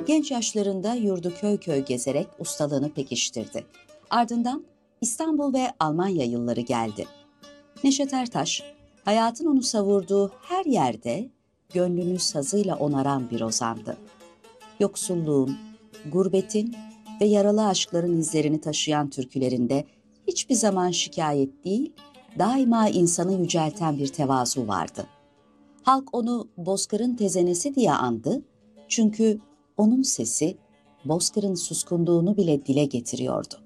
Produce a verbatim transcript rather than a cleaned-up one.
Genç yaşlarında yurdu köy köy gezerek ustalığını pekiştirdi. Ardından İstanbul ve Almanya yılları geldi. Neşet Ertaş, hayatın onu savurduğu her yerde gönlünü sazıyla onaran bir ozandı. Yoksulluğun, gurbetin ve yaralı aşkların izlerini taşıyan türkülerinde hiçbir zaman şikayet değil, daima insanı yücelten bir tevazu vardı. Halk onu Bozkır'ın tezenesi diye andı, çünkü onun sesi Bozkır'ın suskunluğunu bile dile getiriyordu.